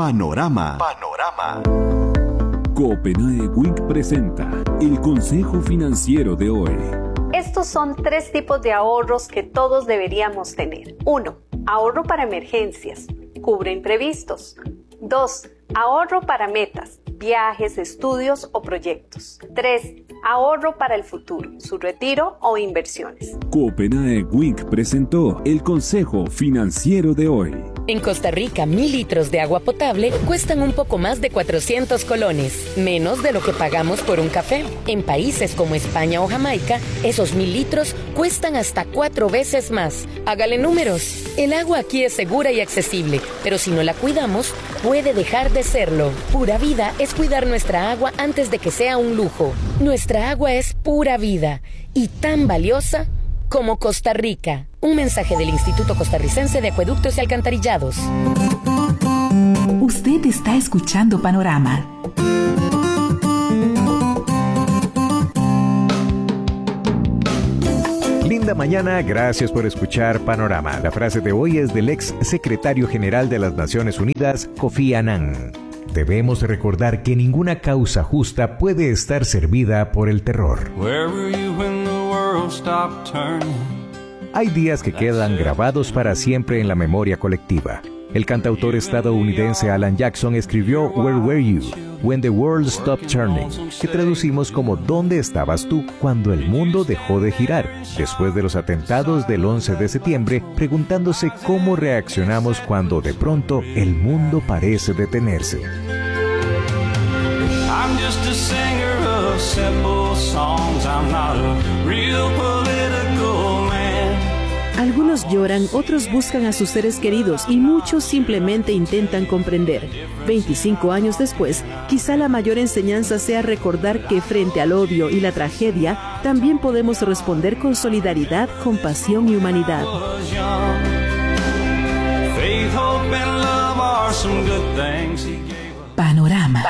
Panorama. Copenhague Week presenta el consejo financiero de hoy. Estos son 3 tipos de ahorros que todos deberíamos tener. 1. Ahorro para emergencias. Cubre imprevistos. 2. Ahorro para metas, viajes, estudios o proyectos. 3. Ahorro para el futuro, su retiro o inversiones. Copenhague Week presentó el consejo financiero de hoy. En Costa Rica, 1,000 litros de agua potable cuestan un poco más de 400 colones, menos de lo que pagamos por un café. En países como España o Jamaica, esos 1,000 litros cuestan hasta 4 veces más. Hágale números. El agua aquí es segura y accesible, pero si no la cuidamos, puede dejar de serlo. Pura Vida es cuidar nuestra agua antes de que sea un lujo. Nuestra agua es pura vida y tan valiosa como Costa Rica. Un mensaje del Instituto Costarricense de Acueductos y Alcantarillados. Usted está escuchando Panorama. Linda mañana, gracias por escuchar Panorama. La frase de hoy es del ex secretario general de las Naciones Unidas, Kofi Annan. Debemos recordar que ninguna causa justa puede estar servida por el terror. Hay días que quedan grabados para siempre en la memoria colectiva. El cantautor estadounidense Alan Jackson escribió Where Were You When the World Stopped Turning, que traducimos como ¿Dónde estabas tú cuando el mundo dejó de girar? Después de los atentados del 11 de septiembre, preguntándose cómo reaccionamos cuando de pronto el mundo parece detenerse. I'm just a singer of simple songs. I'm not a real political man. Algunos lloran, otros buscan a sus seres queridos y muchos simplemente intentan comprender. 25 años después, quizá la mayor enseñanza sea recordar que frente al odio y la tragedia, también podemos responder con solidaridad, compasión y humanidad. Panorama.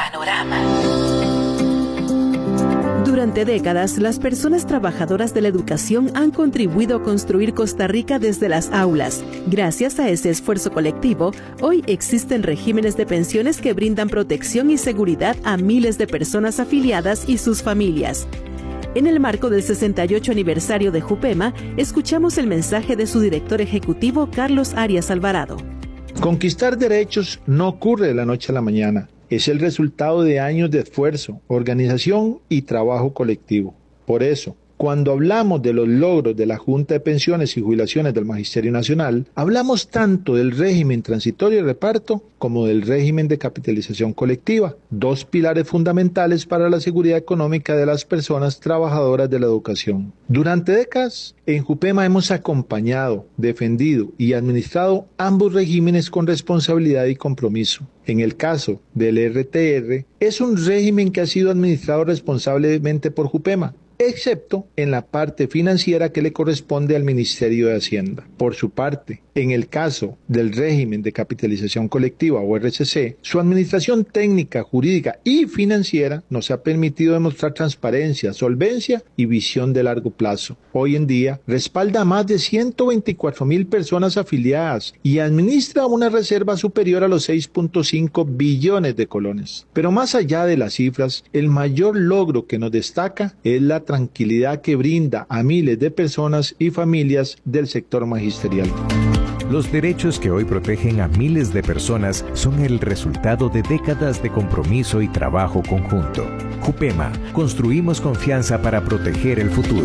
Durante décadas, las personas trabajadoras de la educación han contribuido a construir Costa Rica desde las aulas. Gracias a ese esfuerzo colectivo, hoy existen regímenes de pensiones que brindan protección y seguridad a miles de personas afiliadas y sus familias. En el marco del 68 aniversario de Jupema, escuchamos el mensaje de su director ejecutivo, Carlos Arias Alvarado. Conquistar derechos no ocurre de la noche a la mañana. Es el resultado de años de esfuerzo, organización y trabajo colectivo. Por eso, cuando hablamos de los logros de la Junta de Pensiones y Jubilaciones del Magisterio Nacional, hablamos tanto del régimen transitorio de reparto como del régimen de capitalización colectiva, 2 pilares fundamentales para la seguridad económica de las personas trabajadoras de la educación. Durante décadas, en Jupema hemos acompañado, defendido y administrado ambos regímenes con responsabilidad y compromiso. En el caso del RTR, es un régimen que ha sido administrado responsablemente por Jupema, excepto en la parte financiera que le corresponde al Ministerio de Hacienda. Por su parte, en el caso del régimen de capitalización colectiva o RCC, su administración técnica, jurídica y financiera nos ha permitido demostrar transparencia, solvencia y visión de largo plazo. Hoy en día, respalda a más de 124,000 personas afiliadas y administra una reserva superior a los 6.5 billones de colones. Pero más allá de las cifras, el mayor logro que nos destaca es la tranquilidad que brinda a miles de personas y familias del sector magisterial. Los derechos que hoy protegen a miles de personas son el resultado de décadas de compromiso y trabajo conjunto. Jupema, construimos confianza para proteger el futuro.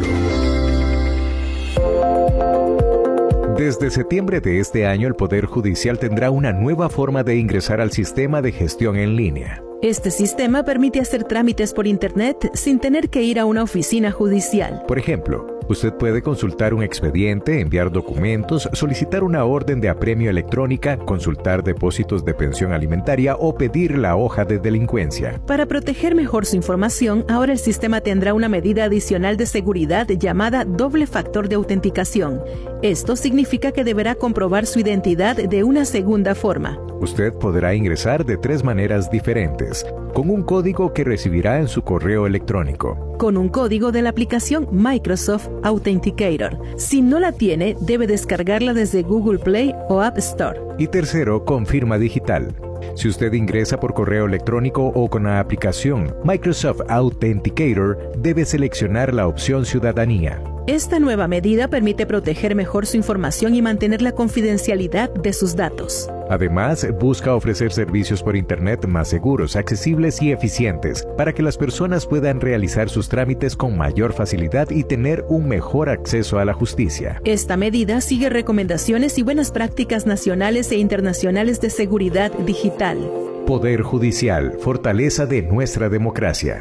Desde septiembre de este año, el Poder Judicial tendrá una nueva forma de ingresar al sistema de gestión en línea. Este sistema permite hacer trámites por Internet sin tener que ir a una oficina judicial. Por ejemplo, usted puede consultar un expediente, enviar documentos, solicitar una orden de apremio electrónica, consultar depósitos de pensión alimentaria o pedir la hoja de delincuencia. Para proteger mejor su información, ahora el sistema tendrá una medida adicional de seguridad llamada doble factor de autenticación. Esto significa que deberá comprobar su identidad de una segunda forma. Usted podrá ingresar de 3 maneras diferentes, con un código que recibirá en su correo electrónico, con un código de la aplicación Microsoft Authenticator. Si no la tiene, debe descargarla desde Google Play o App Store. Y tercero, con firma digital. Si usted ingresa por correo electrónico o con la aplicación Microsoft Authenticator, debe seleccionar la opción Ciudadanía. Esta nueva medida permite proteger mejor su información y mantener la confidencialidad de sus datos. Además, busca ofrecer servicios por Internet más seguros, accesibles y eficientes para que las personas puedan realizar sus trámites con mayor facilidad y tener un mejor acceso a la justicia. Esta medida sigue recomendaciones y buenas prácticas nacionales e internacionales de seguridad digital. Poder Judicial, fortaleza de nuestra democracia.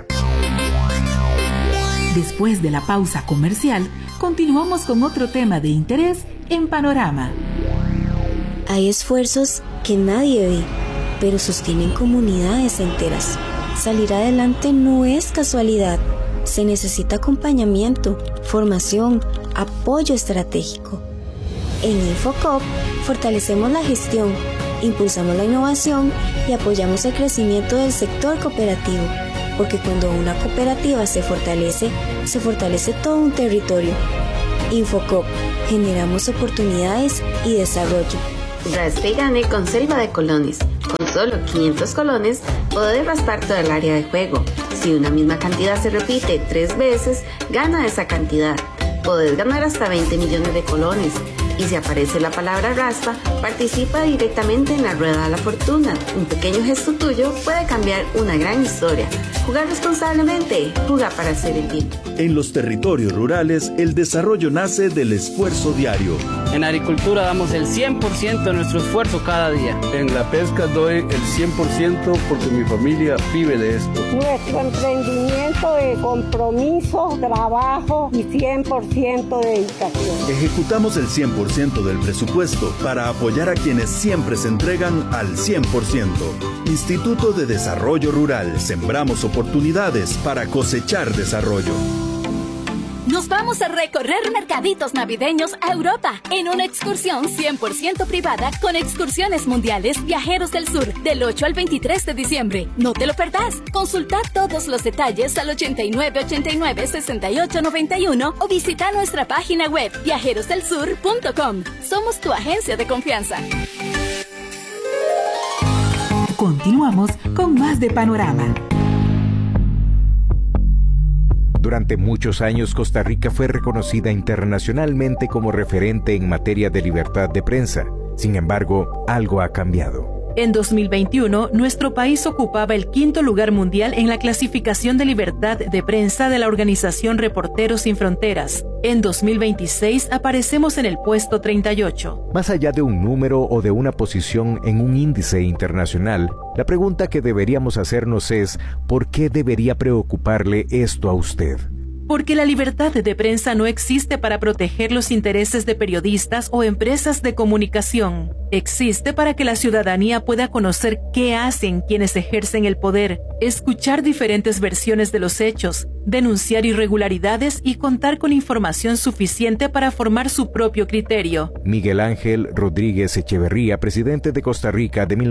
Después de la pausa comercial, continuamos con otro tema de interés en Panorama. Hay esfuerzos que nadie ve, pero sostienen comunidades enteras. Salir adelante no es casualidad. Se necesita acompañamiento, formación, apoyo estratégico. En Infocop fortalecemos la gestión, impulsamos la innovación y apoyamos el crecimiento del sector cooperativo. Porque cuando una cooperativa se fortalece todo un territorio. Infocop, generamos oportunidades y desarrollo. Raspe y gane con Selva de Colones. Con solo 500 colones, podés raspar todo el área de juego. Si una misma cantidad se repite 3 veces, gana esa cantidad. Podés ganar hasta 20 millones de colones. Y si aparece la palabra raspa, participa directamente en la rueda de la fortuna. Un pequeño gesto tuyo puede cambiar una gran historia. Jugar responsablemente, jugar para hacer el bien. En los territorios rurales, el desarrollo nace del esfuerzo diario. En agricultura damos el 100% de nuestro esfuerzo cada día. En la pesca doy el 100% porque mi familia vive de esto. Nuestro emprendimiento es compromiso, trabajo y 100% de dedicación. Ejecutamos el 100% del presupuesto para apoyar a quienes siempre se entregan al 100%. Instituto de Desarrollo Rural. Sembramos oportunidades para cosechar desarrollo. Nos vamos a recorrer mercaditos navideños a Europa en una excursión 100% privada con Excursiones Mundiales Viajeros del Sur del 8 al 23 de diciembre. No te lo perdás. Consulta todos los detalles al 8989-6891 o visita nuestra página web viajerosdelsur.com. Somos tu agencia de confianza. Continuamos con más de Panorama. Durante muchos años, Costa Rica fue reconocida internacionalmente como referente en materia de libertad de prensa. Sin embargo, algo ha cambiado. En 2021, nuestro país ocupaba el 5º lugar mundial en la clasificación de libertad de prensa de la organización Reporteros Sin Fronteras. En 2026 aparecemos en el puesto 38. Más allá de un número o de una posición en un índice internacional, la pregunta que deberíamos hacernos es, ¿por qué debería preocuparle esto a usted? Porque la libertad de prensa no existe para proteger los intereses de periodistas o empresas de comunicación. Existe para que la ciudadanía pueda conocer qué hacen quienes ejercen el poder, escuchar diferentes versiones de los hechos, denunciar irregularidades y contar con información suficiente para formar su propio criterio. Miguel Ángel Rodríguez Echeverría, presidente de Costa Rica de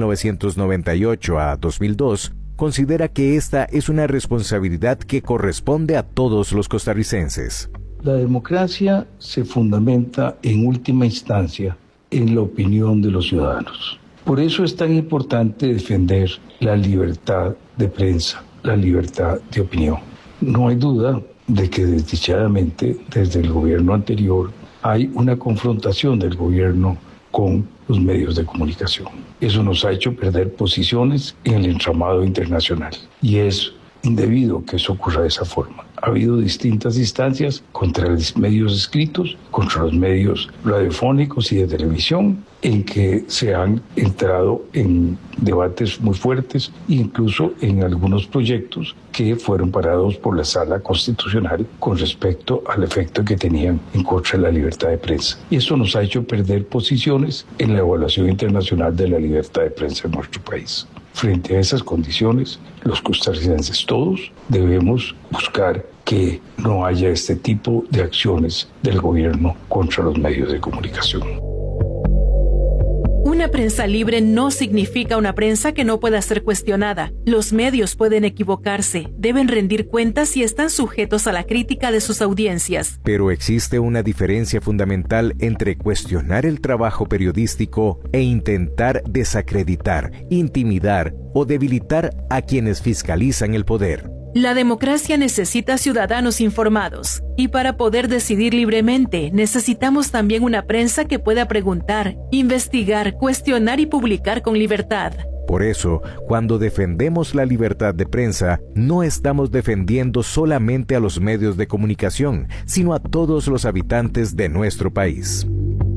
1998 a 2002, considera que esta es una responsabilidad que corresponde a todos los costarricenses. La democracia se fundamenta en última instancia en la opinión de los ciudadanos. Por eso es tan importante defender la libertad de prensa, la libertad de opinión. No hay duda de que desdichadamente desde el gobierno anterior hay una confrontación del gobierno con los medios de comunicación. Eso nos ha hecho perder posiciones en el entramado internacional y es indebido que eso ocurra de esa forma. Ha habido distintas instancias contra los medios escritos, contra los medios radiofónicos y de televisión, en que se han entrado en debates muy fuertes, incluso en algunos proyectos que fueron parados por la Sala Constitucional con respecto al efecto que tenían en contra de la libertad de prensa. Y esto nos ha hecho perder posiciones en la evaluación internacional de la libertad de prensa en nuestro país. Frente a esas condiciones, los costarricenses todos debemos buscar que no haya este tipo de acciones del gobierno contra los medios de comunicación. Una prensa libre no significa una prensa que no pueda ser cuestionada. Los medios pueden equivocarse, deben rendir cuentas y están sujetos a la crítica de sus audiencias. Pero existe una diferencia fundamental entre cuestionar el trabajo periodístico e intentar desacreditar, intimidar o debilitar a quienes fiscalizan el poder. La democracia necesita ciudadanos informados, y para poder decidir libremente necesitamos también una prensa que pueda preguntar, investigar, cuestionar y publicar con libertad. Por eso, cuando defendemos la libertad de prensa, no estamos defendiendo solamente a los medios de comunicación, sino a todos los habitantes de nuestro país.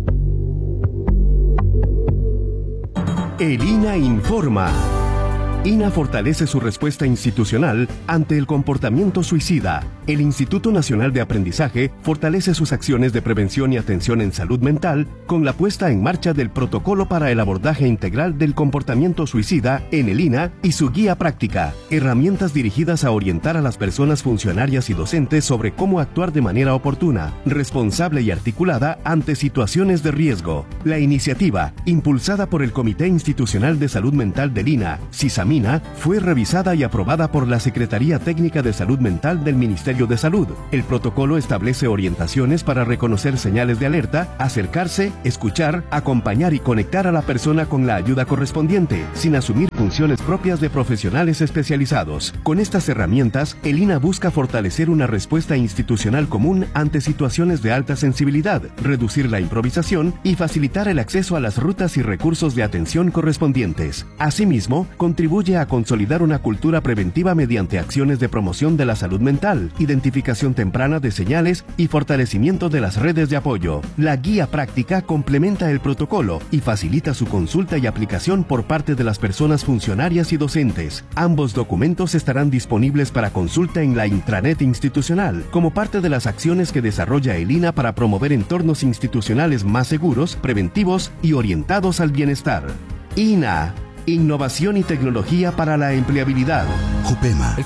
El INA informa. INA fortalece su respuesta institucional ante el comportamiento suicida. El Instituto Nacional de Aprendizaje fortalece sus acciones de prevención y atención en salud mental con la puesta en marcha del Protocolo para el Abordaje Integral del Comportamiento Suicida en el INA y su guía práctica, herramientas dirigidas a orientar a las personas funcionarias y docentes sobre cómo actuar de manera oportuna, responsable y articulada ante situaciones de riesgo. La iniciativa, impulsada por el Comité Institucional de Salud Mental del INA, CISAMINA, fue revisada y aprobada por la Secretaría Técnica de Salud Mental del Ministerio de Salud. El protocolo establece orientaciones para reconocer señales de alerta, acercarse, escuchar, acompañar y conectar a la persona con la ayuda correspondiente, sin asumir funciones propias de profesionales especializados. Con estas herramientas, el INA busca fortalecer una respuesta institucional común ante situaciones de alta sensibilidad, reducir la improvisación y facilitar el acceso a las rutas y recursos de atención correspondientes. Asimismo, contribuye a consolidar una cultura preventiva mediante acciones de promoción de la salud mental, identificación temprana de señales y fortalecimiento de las redes de apoyo. La guía práctica complementa el protocolo y facilita su consulta y aplicación por parte de las personas funcionarias y docentes. Ambos documentos estarán disponibles para consulta en la intranet institucional, como parte de las acciones que desarrolla el INA para promover entornos institucionales más seguros, preventivos y orientados al bienestar. INA. Innovación y tecnología para la empleabilidad. JUPEMA.